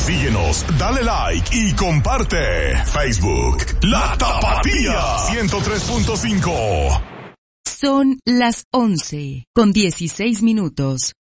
Síguenos, dale like y comparte. Facebook, La Tapatía 103.5. Son las 11:16.